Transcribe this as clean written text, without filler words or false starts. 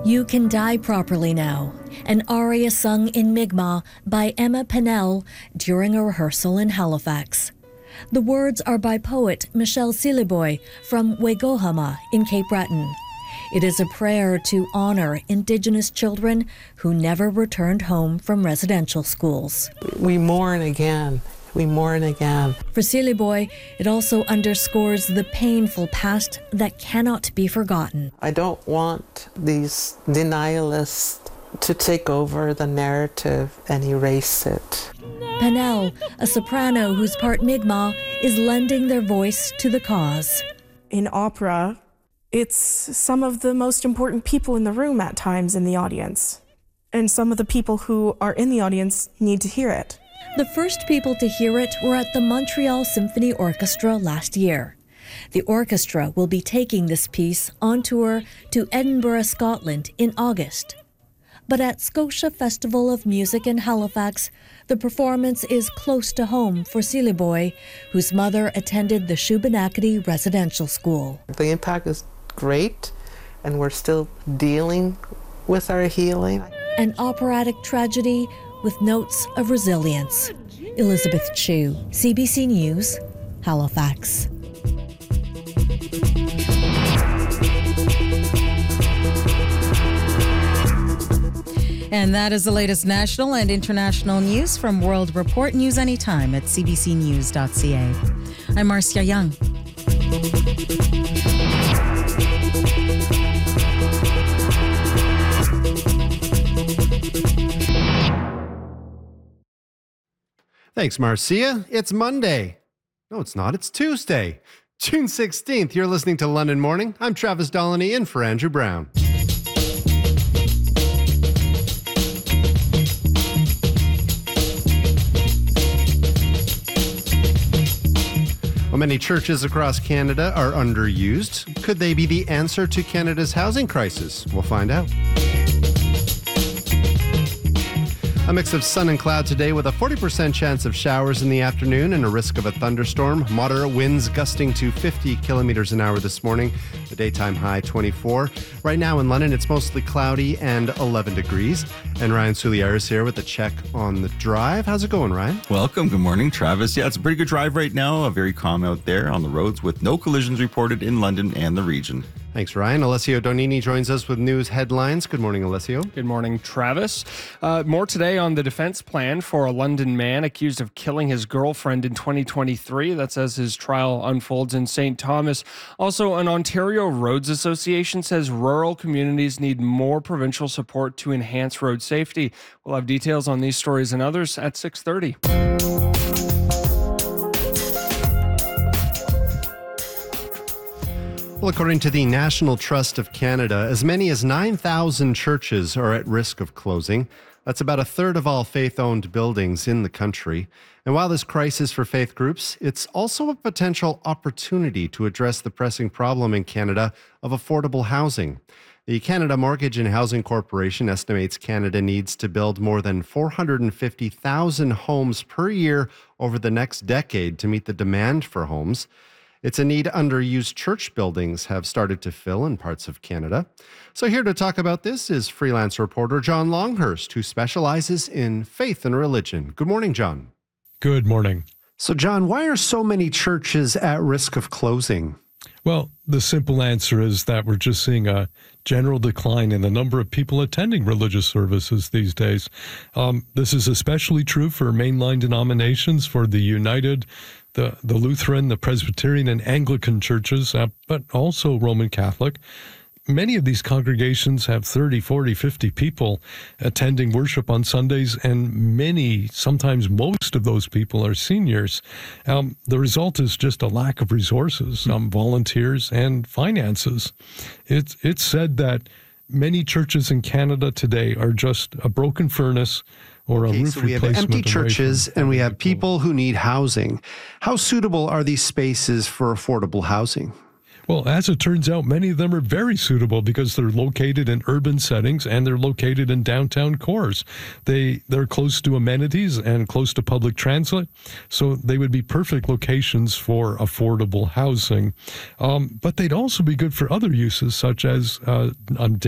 You Can Die Properly Now, an aria sung in Mi'kmaq by Emma Pennell during a rehearsal in Halifax. The words are by poet Michelle Siliboy from Wegohama in Cape Breton. It is a prayer to honor Indigenous children who never returned home from residential schools. We mourn again. We mourn again. For Siliboy, it also underscores the painful past that cannot be forgotten. I don't want these denialists to take over the narrative and erase it. Pennell, a soprano who's part Mi'kmaq, is lending their voice to the cause. In opera, it's some of the most important people in the room at times in the audience. And some of the people who are in the audience need to hear it. The first people to hear it were at the Montreal Symphony Orchestra last year. The orchestra will be taking this piece on tour to Edinburgh, Scotland in August. But at Scotia Festival of Music in Halifax, the performance is close to home for Siliboy, whose mother attended the Shubenacadie Residential School. The impact is great, and we're still dealing with our healing. An operatic tragedy with notes of resilience. Elizabeth Chu, CBC News, Halifax. And that is the latest national and international news from World Report. News anytime at cbcnews.ca. I'm Marcia Young. Thanks, Marcia. It's Monday. No, it's not. It's Tuesday, June 16th. You're listening to London Morning. I'm Travis Dolleny in for Andrew Brown. Well, many churches across Canada are underused. Could they be the answer to Canada's housing crisis? We'll find out. A mix of sun and cloud today with a 40% chance of showers in the afternoon and a risk of a thunderstorm. Moderate winds gusting to 50 kilometers an hour this morning. The daytime high 24. Right now in London, it's mostly cloudy and 11 degrees. And Ryan Suliaris here with a check on the drive. How's it going, Ryan? Welcome. Good morning, Travis. Yeah, it's a pretty good drive right now. Very calm out there on the roads with no collisions reported in London and the region. Thanks, Ryan. Alessio Donini joins us with news headlines. Good morning, Alessio. Good morning, Travis. More today on the defense plan for a London man accused of killing his girlfriend in 2023. That's as his trial unfolds in St. Thomas. Also, an Ontario Roads Association says rural communities need more provincial support to enhance road safety. We'll have details on these stories and others at 6:30. Well, according to the National Trust of Canada, as many as 9,000 churches are at risk of closing. That's about a third of all faith-owned buildings in the country. And while this crisis for faith groups, it's also a potential opportunity to address the pressing problem in Canada of affordable housing. The Canada Mortgage and Housing Corporation estimates Canada needs to build more than 450,000 homes per year over the next decade to meet the demand for homes. It's a need underused church buildings have started to fill in parts of Canada. So here to talk about this is freelance reporter John Longhurst, who specializes in faith and religion. Good morning, John. Good morning. So, John, why are so many churches at risk of closing? Well, the simple answer is that we're just seeing a general decline in the number of people attending religious services these days. This is especially true for mainline denominations, for the United, the Lutheran, the Presbyterian, and Anglican churches, but also Roman Catholic. Many of these congregations have 30, 40, 50 people attending worship on Sundays, and many, sometimes most of those people are seniors. The result is just a lack of resources, volunteers, and finances. It's said that many churches in Canada today are just a broken furnace or a roof so we have replacement empty churches and we have people who need housing. How suitable are these spaces for affordable housing? Well, as it turns out, many of them are very suitable because they're located in urban settings and they're located in downtown cores. They're close to amenities and close to public transit, so they would be perfect locations for affordable housing. But they'd also be good for other uses, such as